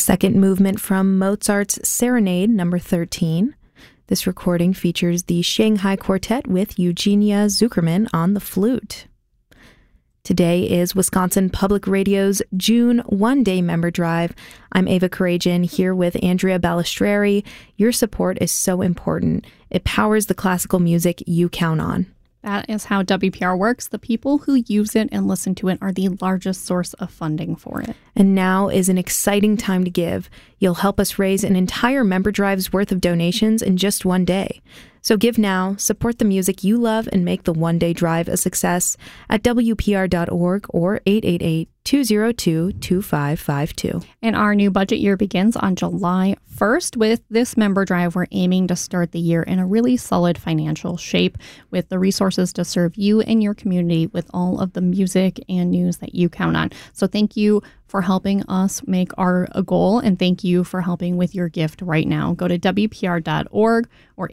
second movement from Mozart's Serenade No. 13. This recording features the Shanghai Quartet with Eugenia Zuckerman on the flute. Today is Wisconsin Public Radio's June one-day member drive. I'm Ava Karajan here with Andrea Balistreri. Your support is so important. It powers the classical music you count on. That is how WPR works. The people who use it and listen to it are the largest source of funding for it. And now is an exciting time to give. You'll help us raise an entire member drive's worth of donations in just one day. So give now, support the music you love, and make the one-day drive a success at WPR.org or 888-202-2552. And our new budget year begins on July 1st. With this member drive, we're aiming to start the year in a really solid financial shape with the resources to serve you and your community with all of the music and news that you count on. So thank you for helping us make our goal, and thank you for helping with your gift right now. Go to WPR.org or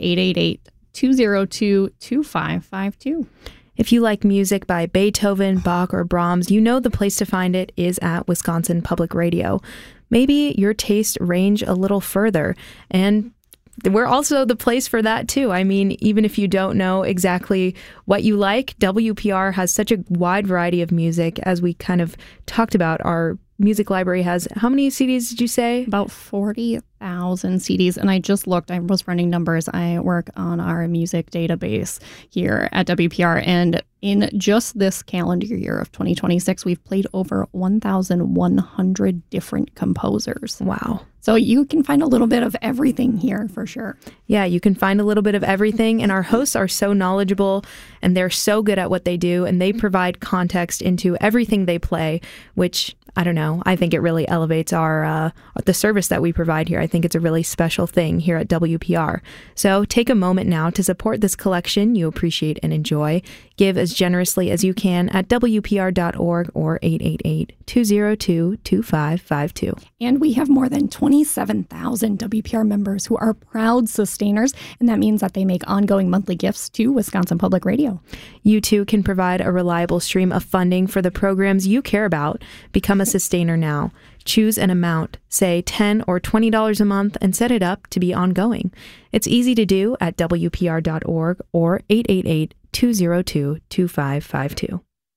888-202-2552. If you like music by Beethoven, Bach, or Brahms, you know the place to find it is at Wisconsin Public Radio. Maybe your tastes range a little further, and we're also the place for that too. I mean, even if you don't know exactly what you like, WPR has such a wide variety of music. As we kind of talked about, our music library has, how many CDs did you say? About 40,000 CDs. And I just looked, I was running numbers. I work on our music database here at WPR. And in just this calendar year of 2026, we've played over 1,100 different composers. Wow. So you can find a little bit of everything here for sure. Yeah, you can find a little bit of everything. And our hosts are so knowledgeable and they're so good at what they do. And they provide context into everything they play, which, I don't know, I think it really elevates our the service that we provide here. I think it's a really special thing here at WPR. So take a moment now to support this collection you appreciate and enjoy. Give as generously as you can at WPR.org or 888-202-2552. And we have more than 27,000 WPR members who are proud sustainers, and that means that they make ongoing monthly gifts to Wisconsin Public Radio. You too can provide a reliable stream of funding for the programs you care about. Become a sustainer now. Choose an amount, say $10 or $20 a month, and set it up to be ongoing. It's easy to do at WPR.org or 888-202-2552.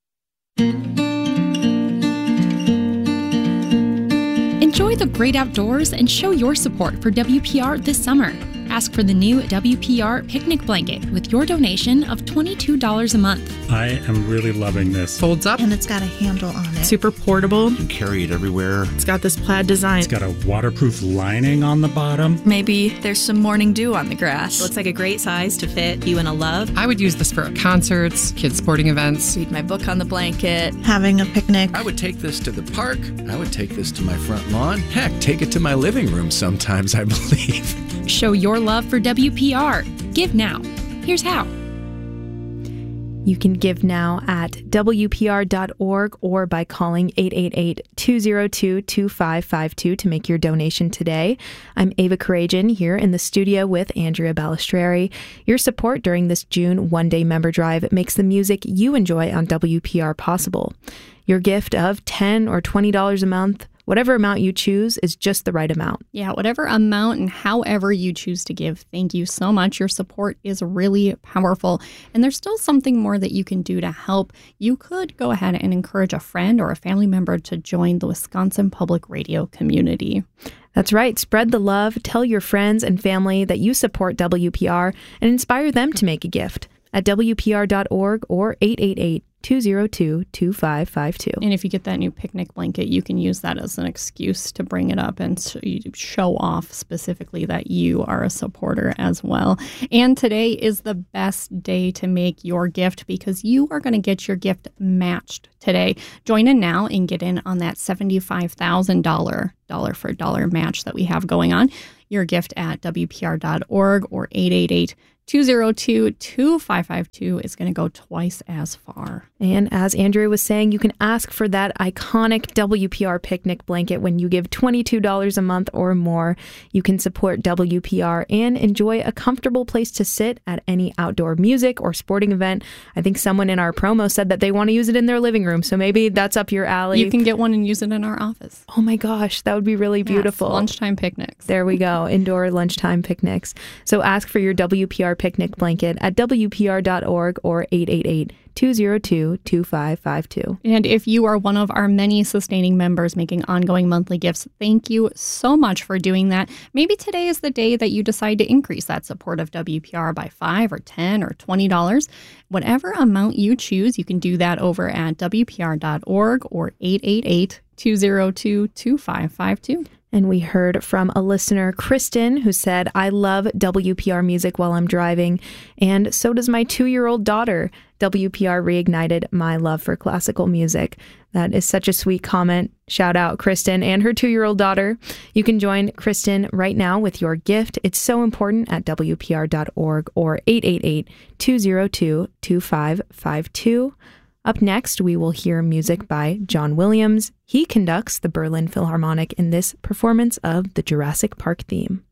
Enjoy the great outdoors and show your support for WPR this summer. Ask for the new WPR picnic blanket with your donation of $22 a month. I am really loving this. Folds up. And it's got a handle on it. Super portable. You can carry it everywhere. It's got this plaid design. It's got a waterproof lining on the bottom. Maybe there's some morning dew on the grass. Looks like a great size to fit you and a love. I would use this for concerts, kids' sporting events. Read my book on the blanket. Having a picnic. I would take this to the park. I would take this to my front lawn. Heck, take it to my living room sometimes, I believe. Show your love for WPR. Give now. Here's how. You can give now at WPR.org or by calling 888-202-2552 to make your donation today. I'm Ava Karajan here in the studio with Andrea Balistreri. Your support during this June one-day member drive makes the music you enjoy on WPR possible. Your gift of $10 or $20 a month, whatever amount you choose, is just the right amount. Yeah, whatever amount and however you choose to give. Thank you so much. Your support is really powerful. And there's still something more that you can do to help. You could go ahead and encourage a friend or a family member to join the Wisconsin Public Radio community. That's right. Spread the love. Tell your friends and family that you support WPR and inspire them to make a gift at WPR.org or 888-202-2552. And if you get that new picnic blanket, you can use that as an excuse to bring it up and show off specifically that you are a supporter as well. And today is the best day to make your gift because you are going to get your gift matched today. Join in now and get in on that $75,000 dollar for dollar match that we have going on. Your gift at WPR.org or 202-2552 is going to go twice as far. And as Andrea was saying, you can ask for that iconic WPR picnic blanket when you give $22 a month or more. You can support WPR and enjoy a comfortable place to sit at any outdoor music or sporting event. I think someone in our promo said that they want to use it in their living room, so maybe that's up your alley. You can get one and use it in our office. Oh my gosh, that would be really beautiful. Yes, lunchtime picnics. There we go, indoor lunchtime picnics. So ask for your WPR picnic blanket at WPR.org or 888-202-2552. And if you are one of our many sustaining members making ongoing monthly gifts, thank you so much for doing that. Maybe today is the day that you decide to increase that support of WPR by $5 or $10 or $20. Whatever amount you choose, you can do that over at WPR.org or 888-202-2552. And we heard from a listener, Kristen, who said, I love WPR music while I'm driving, and so does my 2-year-old daughter. WPR reignited my love for classical music. That is such a sweet comment. Shout out Kristen and her 2-year-old daughter. You can join Kristen right now with your gift. It's so important at WPR.org or 888-202-2552. Up next, we will hear music by John Williams. He conducts the Berlin Philharmonic in this performance of the Jurassic Park theme.